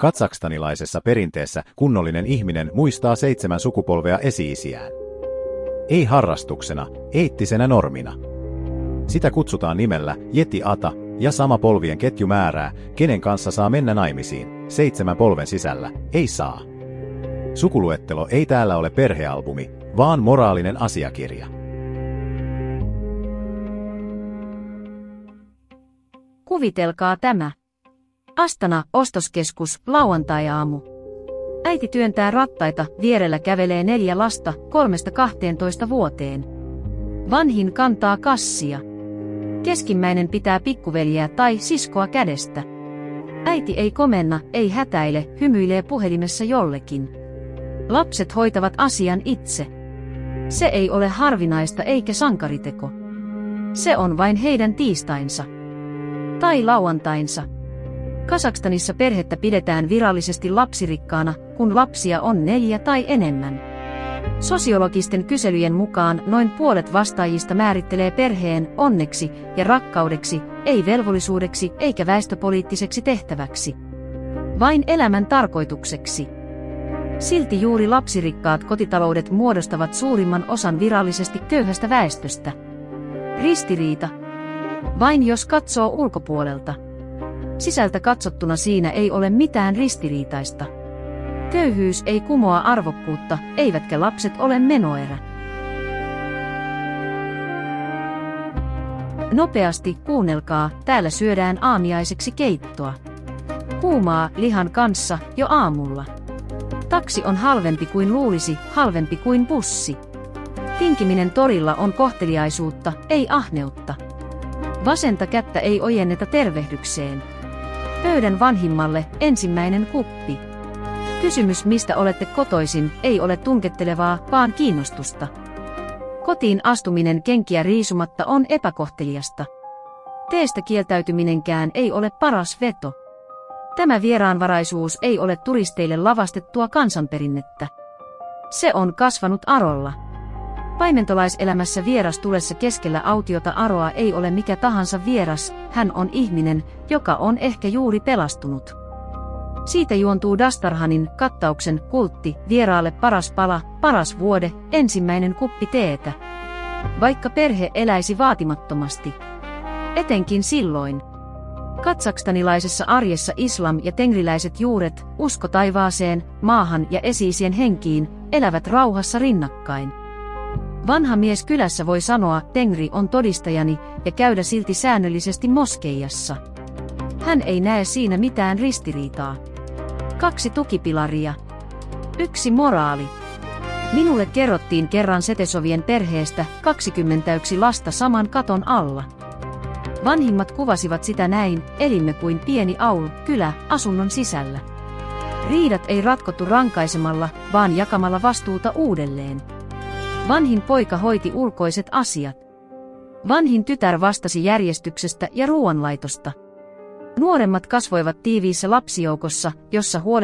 Kazakstanilaisessa perinteessä kunnollinen ihminen muistaa 7 sukupolvea esi-isiään. Ei harrastuksena, eettisenä normina. Sitä kutsutaan nimellä Yeti Ata, ja sama polvien ketju määrää, kenen kanssa saa mennä naimisiin. 7 polven sisällä ei saa. Sukuluettelo ei täällä ole perhealbumi, vaan moraalinen asiakirja. Kuvitelkaa tämä. Astana, ostoskeskus, lauantai-aamu. Äiti työntää rattaita, vierellä kävelee 4 lasta, 3–12 vuoteen. Vanhin kantaa kassia. Keskimmäinen pitää pikkuveljeä tai siskoa kädestä. Äiti ei komenna, ei hätäile, hymyilee puhelimessa jollekin. Lapset hoitavat asian itse. Se ei ole harvinaista eikä sankariteko. Se on vain heidän tiistainsa. Tai lauantainsa. Kazakstanissa perhettä pidetään virallisesti lapsirikkaana, kun lapsia on 4 tai enemmän. Sosiologisten kyselyjen mukaan noin puolet vastaajista määrittelee perheen onneksi ja rakkaudeksi, ei velvollisuudeksi eikä väestöpoliittiseksi tehtäväksi. Vain elämän tarkoitukseksi. Silti juuri lapsirikkaat kotitaloudet muodostavat suurimman osan virallisesti köyhästä väestöstä. Ristiriita. Vain jos katsoo ulkopuolelta. Sisältä katsottuna siinä ei ole mitään ristiriitaista. Köyhyys ei kumoa arvokkuutta, eivätkä lapset ole menoerä. Nopeasti kuunnelkaa, täällä syödään aamiaiseksi keittoa. Kuumaa lihan kanssa jo aamulla. Taksi on halvempi kuin luulisi, halvempi kuin bussi. Tinkiminen torilla on kohteliaisuutta, ei ahneutta. Vasenta kättä ei ojenneta tervehdykseen. Pöydän vanhimmalle ensimmäinen kuppi. Kysymys mistä olette kotoisin ei ole tunkettelevaa, vaan kiinnostusta. Kotiin astuminen kenkiä riisumatta on epäkohteliasta. Teestä kieltäytyminenkään ei ole paras veto. Tämä vieraanvaraisuus ei ole turisteille lavastettua kansanperinnettä. Se on kasvanut arolla. Paimentolaiselämässä vieras tulessa keskellä autiota aroa ei ole mikä tahansa vieras, hän on ihminen, joka on ehkä juuri pelastunut. Siitä juontuu Dastarhanin kattauksen kultti, vieraalle paras pala, paras vuode, ensimmäinen kuppi teetä. Vaikka perhe eläisi vaatimattomasti. Etenkin silloin. Kazakstanilaisessa arjessa islam ja tengriläiset juuret, usko taivaaseen, maahan ja esi-isien henkiin, elävät rauhassa rinnakkain. Vanha mies kylässä voi sanoa, tengri on todistajani, ja käydä silti säännöllisesti moskeijassa. Hän ei näe siinä mitään ristiriitaa. 2 tukipilaria. 1 moraali. Minulle kerrottiin kerran Setesovien perheestä 21 lasta saman katon alla. Vanhimmat kuvasivat sitä näin, elimme kuin pieni aul, kylä, asunnon sisällä. Riidat ei ratkottu rankaisemalla, vaan jakamalla vastuuta uudelleen. Vanhin poika hoiti ulkoiset asiat. Vanhin tytär vastasi järjestyksestä ja ruoanlaitosta. Nuoremmat kasvoivat tiiviissä lapsijoukossa, jossa